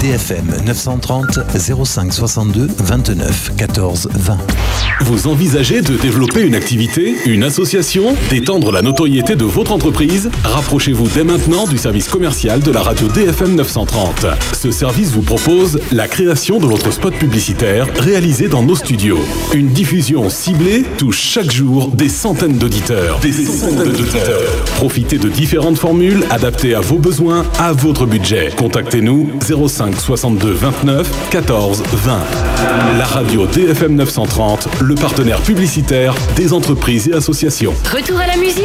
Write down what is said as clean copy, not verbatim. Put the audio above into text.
DFM 930 05 62 29 14 20. Vous envisagez de développer une activité, une association, d'étendre la notoriété de votre entreprise? Rapprochez-vous dès maintenant du service commercial de la radio DFM 930. Ce service vous propose la création de votre spot publicitaire réalisé dans nos studios. Une diffusion ciblée touche chaque jour des centaines d'auditeurs. Profitez de différentes formules adaptées à vos besoins, à votre budget. Contactez-nous 05 62 29 14 20. La radio DFM 930, le partenaire publicitaire des entreprises et associations. Retour à la musique ?